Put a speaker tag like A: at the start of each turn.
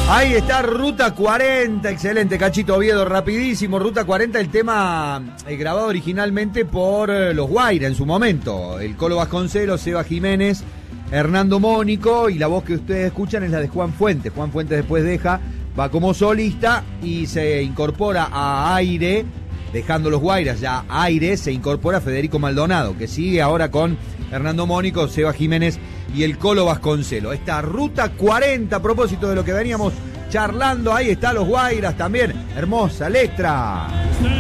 A: Ahí está Ruta 40, excelente, Cachito Oviedo, rapidísimo. Ruta 40, el tema grabado originalmente por los Guaira en su momento. El Colo Vasconcelos, Seba Jiménez, Hernando Mónico, y la voz que ustedes escuchan es la de Juan Fuentes. Juan Fuentes después va como solista y se incorpora a Aire, dejando los Guairas ya Aire, se incorpora Federico Maldonado, que sigue ahora con Hernando Mónico, Seba Jiménez y el Colo Vasconcelo. Esta Ruta 40, a propósito de lo que veníamos charlando, ahí está los Guairas también. Hermosa letra.